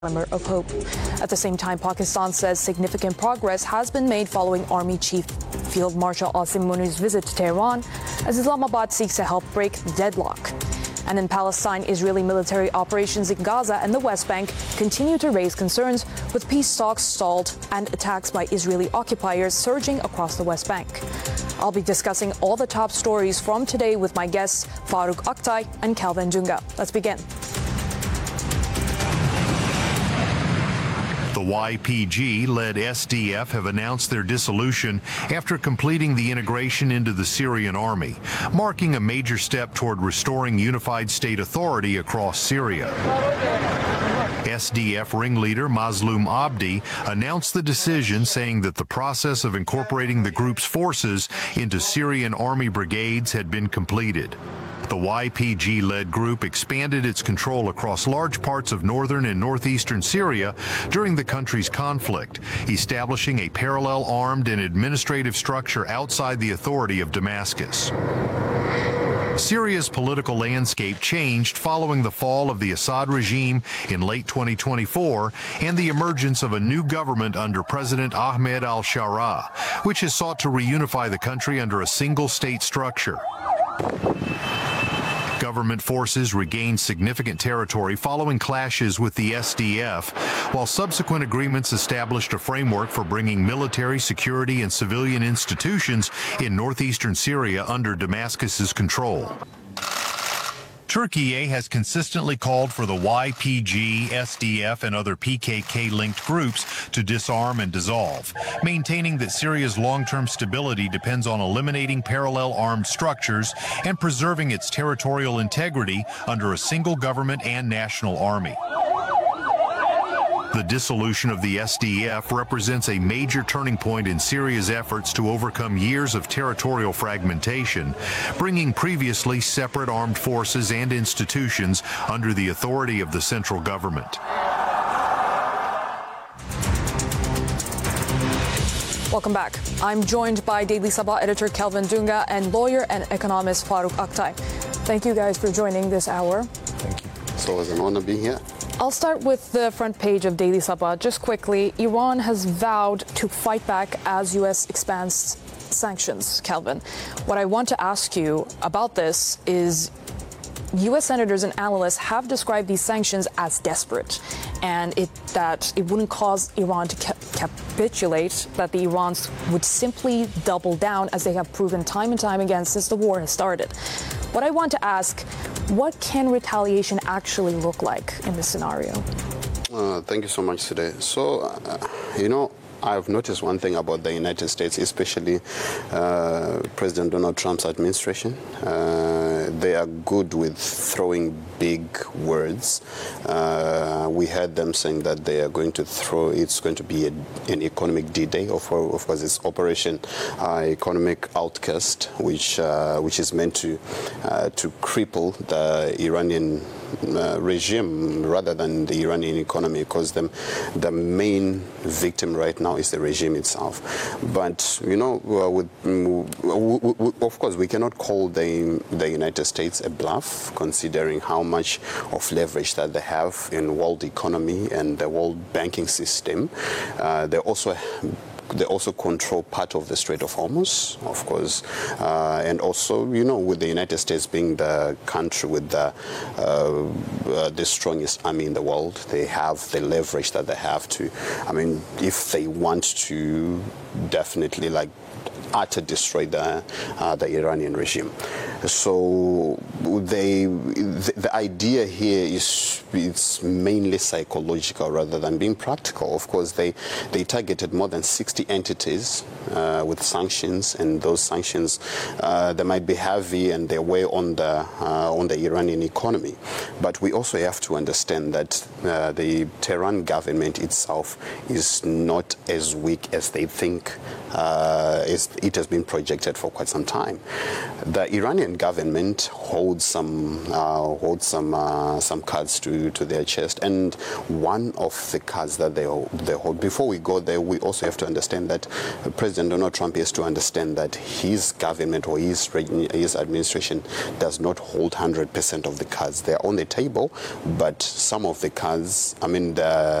glimmer of hope. At the same time, Pakistan says significant progress has been made following Army Chief Field Marshal Asim Muni's visit to Tehran as Islamabad seeks to help break the deadlock. And in Palestine, Israeli military operations in Gaza and the West Bank continue to raise concerns, with peace talks stalled and attacks by Israeli occupiers surging across the West Bank. I'll be discussing all the top stories from today with my guests Farooq Akhtai and Kelvin Junga. Let's begin. The YPG-led SDF have announced their dissolution after completing the integration into the Syrian army, marking a major step toward restoring unified state authority across Syria. SDF ringleader Mazloum Abdi announced the decision, saying that the process of incorporating the group's forces into Syrian army brigades had been completed. The YPG-led group expanded its control across large parts of northern and northeastern Syria during the country's conflict, establishing a parallel armed and administrative structure outside the authority of Damascus. Syria's political landscape changed following the fall of the Assad regime in late 2024 and the emergence of a new government under President Ahmed al-Sharaa, which has sought to reunify the country under a single state structure. Government forces regained significant territory following clashes with the SDF, while subsequent agreements established a framework for bringing military, security, and civilian institutions in northeastern Syria under Damascus's control. Turkey has consistently called for the YPG, SDF, and other PKK-linked groups to disarm and dissolve, maintaining that Syria's long-term stability depends on eliminating parallel armed structures and preserving its territorial integrity under a single government and national army. The dissolution of the SDF represents a major turning point in Syria's efforts to overcome years of territorial fragmentation, bringing previously separate armed forces and institutions under the authority of the central government. Welcome back. I'm joined by Daily Sabah editor Kelvin Junga and lawyer and economist Farooq Akhtai. Thank you guys for joining this hour. Thank you. It's always an honor being here. I'll start with the front page of Daily Sabah. Just quickly, Iran has vowed to fight back as U.S. expands sanctions, Kelvin. What I want to ask you about this is U.S. senators and analysts have described these sanctions as desperate, and that it wouldn't cause Iran to capitulate, that the Irans would simply double down, as they have proven time and time again since the war has started. What I want to ask, what can retaliation actually look like in this scenario? Thank you so much today. So, I've noticed one thing about the United States, especially President Donald Trump's administration. They are good with throwing big words. We heard them saying that they are going to it's going to be an economic D-Day, of course, it's Operation Economic Outcast, which is meant to cripple the Iranian regime rather than the Iranian economy, because the main victim right now is the regime itself. But of course, we cannot call the United States a bluff, considering how much of leverage that they have in world economy and the world banking system. They also control part of the Strait of Hormuz, of course, and also, with the United States being the country with the strongest army in the world, they have the leverage that they have to. If they want to definitely utter destroy the Iranian regime. So the idea here is it's mainly psychological rather than being practical. Of course, they targeted more than 60 entities with sanctions, and those sanctions they might be heavy and they weigh on the Iranian economy. But we also have to understand that the Tehran government itself is not as weak as they think. It has been projected for quite some time. The Iranian current government holds some cards to their chest, and one of the cards that they hold. Before we go there, we also have to understand that President Donald Trump has to understand that his government or his administration does not hold 100% of the cards. They're on the table, but some of the cards, I mean,